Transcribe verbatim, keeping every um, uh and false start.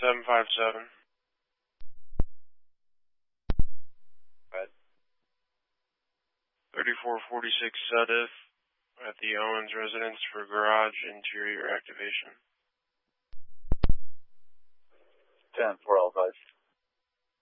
seven five seven. Right. thirty-four forty-six Sudif at the Owens residence for garage interior activation. ten four Alpha five.